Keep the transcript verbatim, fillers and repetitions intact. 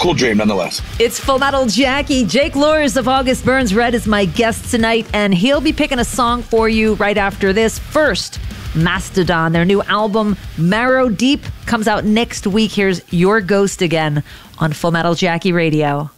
cool dream nonetheless. It's Full Metal Jackie. Jake Luhrs of August Burns Red is my guest tonight, and he'll be picking a song for you right after this. First, Mastodon. Their new album, Marrow Deep, comes out next week. Here's Your Ghost Again on Full Metal Jackie Radio.